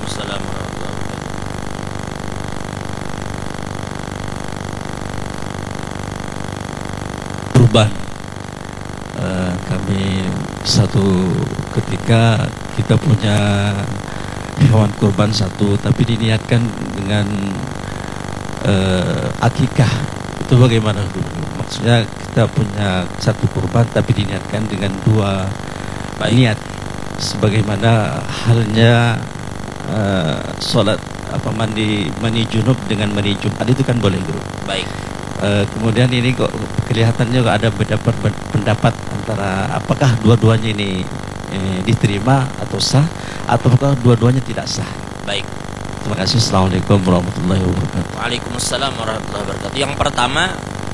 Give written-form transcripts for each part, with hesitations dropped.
Waalaikumsalam warahmatullahi wabarakatuh. Kurban. Kami satu ketika kita punya hewan kurban satu, tapi diniatkan dengan akikah. Itu bagaimana? Maksudnya kita punya satu kurban tapi diniatkan dengan dua niat, sebagaimana halnya sholat mandi junub dengan mandi Jumat itu kan boleh, Guru. Baik. Kemudian ini kok kelihatannya kok ada beda pendapat antara apakah dua-duanya ini diterima atau sah, ataukah dua-duanya tidak sah. Baik. Terima kasih. Assalamualaikum warahmatullahi wabarakatuh. Waalaikumsalam warahmatullahi wabarakatuh. Yang pertama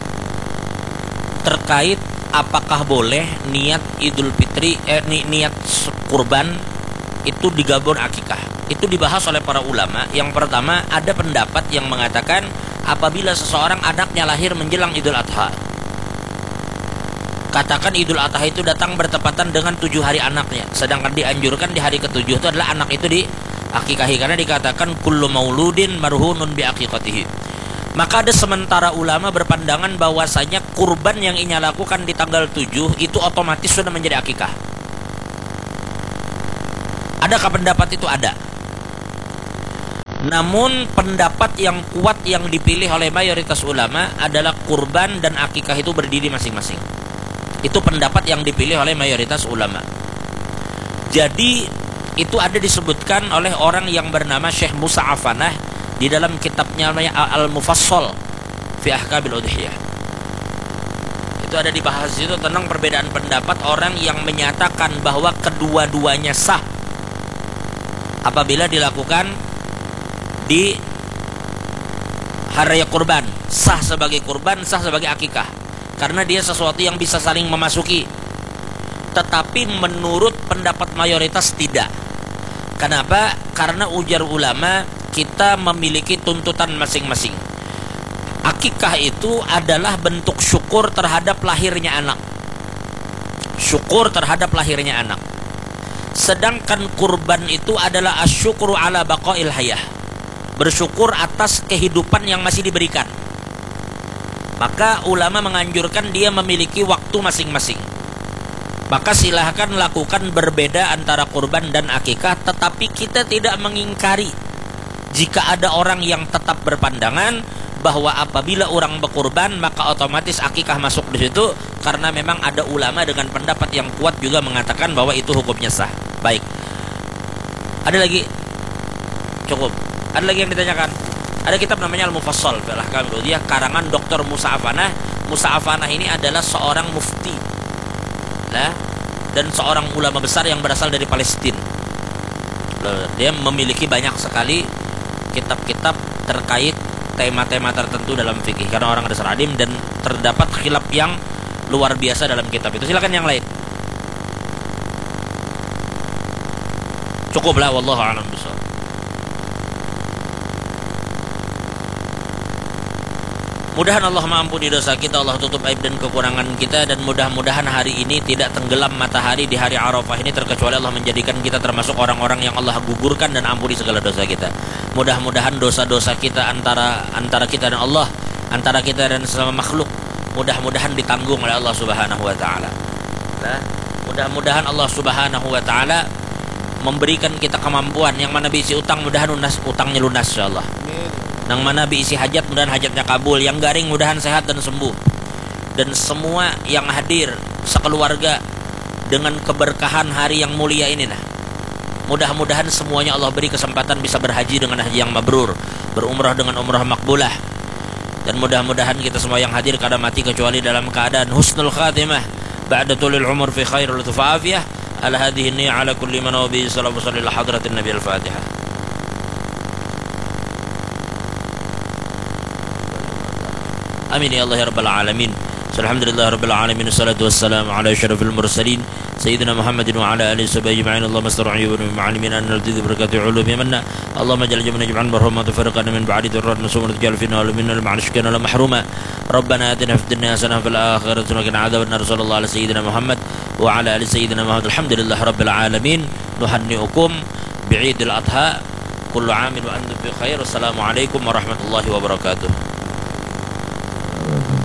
terkait apakah boleh niat Idul Fitri niat kurban itu digabung akikah. Itu dibahas oleh para ulama. Yang pertama, ada pendapat yang mengatakan apabila seseorang anaknya lahir menjelang Idul Adha, katakan Idul Adha itu datang bertepatan dengan 7 hari anaknya, sedangkan dianjurkan di hari ke-7 itu adalah anak itu diakikahi, karena dikatakan kullu mauludin marhunun bi aqiqatihi. Maka ada sementara ulama berpandangan bahwasanya kurban yang ia lakukan di tanggal 7 itu otomatis sudah menjadi akikah. Adakah pendapat itu? Ada. Namun pendapat yang kuat yang dipilih oleh mayoritas ulama adalah kurban dan akikah itu berdiri masing-masing. Itu pendapat yang dipilih oleh mayoritas ulama. Jadi itu ada disebutkan oleh orang yang bernama Syekh Musa Afanah di dalam kitabnya Al-Mufassal fi Ahkabil Udhiyah. Itu ada dibahas itu tentang perbedaan pendapat orang yang menyatakan bahwa kedua-duanya sah apabila dilakukan di hari raya kurban, sah sebagai kurban, sah sebagai akikah, karena dia sesuatu yang bisa saling memasuki. Tetapi menurut pendapat mayoritas tidak. Kenapa? Karena ujar ulama, kita memiliki tuntutan masing-masing. Akikah itu adalah bentuk syukur terhadap lahirnya anak, syukur terhadap lahirnya anak. Sedangkan kurban itu adalah asyukru ala baqail hayah, bersyukur atas kehidupan yang masih diberikan. Maka ulama menganjurkan dia memiliki waktu masing-masing. Maka silahkan lakukan berbeda antara kurban dan akikah, tetapi kita tidak mengingkari jika ada orang yang tetap berpandangan bahwa apabila orang berkurban maka otomatis akikah masuk di situ, karena memang ada ulama dengan pendapat yang kuat juga mengatakan bahwa itu hukumnya sah. Baik. Ada lagi? Cukup. Ada lagi yang ditanyakan? Ada kitab namanya Al-Mufassal fi Ahkamil Udhiyah karangan Dr. Musa Afanah. Musa Afanah ini adalah seorang mufti, dan seorang ulama besar yang berasal dari Palestina. Dia memiliki banyak sekali kitab-kitab terkait tema-tema tertentu dalam fikih, karena orang dasar alim, dan terdapat khilaf yang luar biasa dalam kitab itu. Silakan yang lain. Cukuplah, wallahu a'lam bishawab. Mudahan Allah mengampuni dosa kita, Allah tutup aib dan kekurangan kita, dan mudah-mudahan hari ini tidak tenggelam matahari di hari Arafah ini, terkecuali Allah menjadikan kita termasuk orang-orang yang Allah gugurkan dan ampuni segala dosa kita. Mudah-mudahan dosa-dosa kita antara kita dan Allah, antara kita dan sesama makhluk, mudah-mudahan ditanggung oleh Allah Subhanahu wa taala. Mudah-mudahan Allah Subhanahu wa taala memberikan kita kemampuan. Yang mana bisi utang, mudahan utangnya lunas insyaallah. Yang mana isi hajat, mudahan hajatnya kabul. Yang garing, mudahan sehat dan sembuh. Dan semua yang hadir sekeluarga dengan keberkahan hari yang mulia ini, mudah-mudahan semuanya Allah beri kesempatan bisa berhaji dengan haji yang mabrur, berumrah dengan umrah makbulah. Dan mudah-mudahan kita semua yang hadir kada mati kecuali dalam keadaan husnul khatimah ba'da tulil umur fi khairul afiyah. Ala hadhihi ni'a ala kulli man wa bi sallallahu alaihi hadratin nabi al-fatihah. Amin ya Allah ya rabbal alamin. Alhamdulillah rabbil alamin, wassalatu wassalamu ala asyrafil mursalin sayyidina Muhammadin wa ala alihi washabihi ajma'in. Allahumma astar'i wa ma'alimin an naltidhi barakatuh ulumi manna. Allahumma jalla jamna jam'an marhuma tafarraqana min ba'di darrat nusum rijal fina wa minna al-ma'ashkana la mahruma. Rabbana atina fid dunya hasanah fil akhirati wa qina adzaban nar. Sallallahu ala sayyidina Muhammad wa ala ali sayyidina Muhammad. Alhamdulillah rabbil alamin. Nuhanni'ukum bi'idil adha Kullu amin wa antum bi khair. Wassalamualaikum warahmatullahi wabarakatuh.